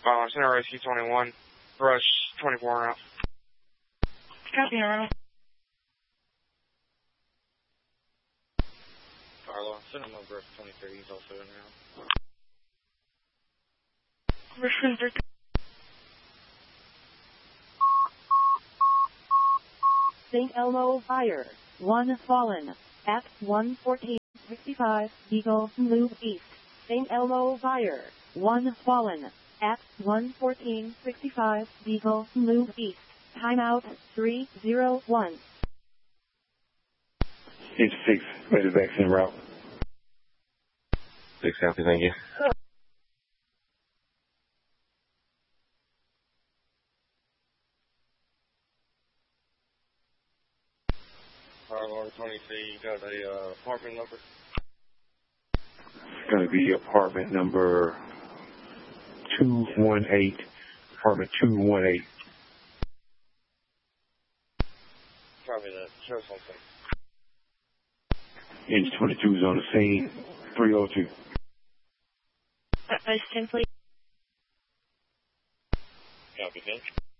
Center IC 21, Rush 24 out. Copy, Arnold. Carlo, send him over 23, he's also in now. Rush St. Elmo Fire, 1 fallen, at 11465, Eagle, move east. St. Elmo Fire, 1 fallen, at 11465, Eagle, move east. Timeout 301. 6, ready to vaccine route. 6 copy, thank you. Carlo, 23, you got a apartment number? It's going to be apartment number 218, apartment 218. Copy that, show something. Inch 22 is on the scene, 302. Advice 10, please. Copy, 10.